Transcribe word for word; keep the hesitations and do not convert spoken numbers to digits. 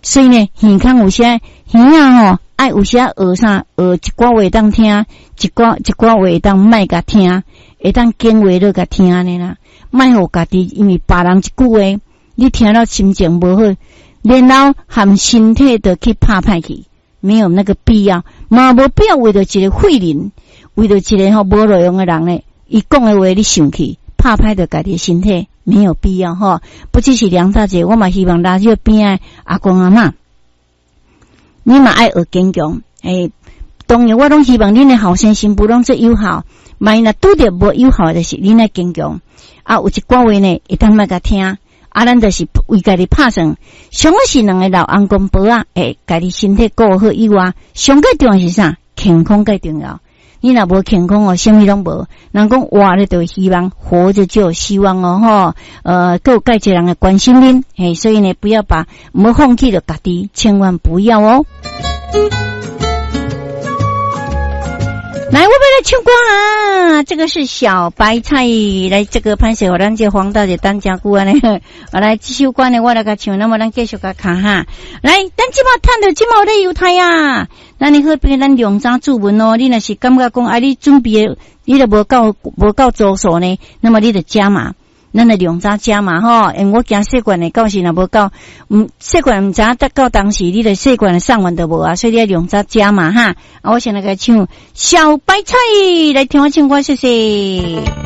所以呢，耳孔有些耳啊吼，爱有些学啥学一寡话当听，一寡一寡话当卖甲听，会当经话落甲听安尼啦。卖互家己，因为别人一句话，你听了心情无好，然后含身体都去拍歹去，没有那个必要，嘛无必要为着一个废人，为着一个吼无路用的人呢，伊讲的话你想去拍歹着家己的身体，没有必要吼。不只是梁大姐，我嘛希望拉住边的阿公阿嬷，你嘛爱学坚强。诶，当然我拢希望恁的后生新妇拢做有效，万一若拄着无有效的是恁来坚强。啊，有一寡话呢，会当莫甲听，啊，咱就是为家己拍算。上个是两个老翁公婆啊，诶，家己身体顾好以外，上个重要是啥？健康最重要。你若无健康哦，什么拢无。人讲活着就有希望，活着就有希望哦，吼。呃，各有介济人来关心恁，嘿，所以呢，不要把莫放弃了家己，千万不要哦。来，我们来唱歌啊！这个是小白菜，来这个潘水，我咱这黄大姐单家姑啊呢，我来这首歌呢，我来甲唱，那么咱继续甲看哈。来，咱即马探到即马咧犹太啊，咱你好比咱两张注文哦，你若是感觉讲啊，你准备你都无够无够周数呢，那么你就加码。咱的两早加嘛吼，因为我惊细管的到时若无够，嗯，细管毋知得到当时你的细管的上完都无啊，所以你要两早加嘛哈。啊，我先来个唱小白菜，来听我唱歌，谢谢。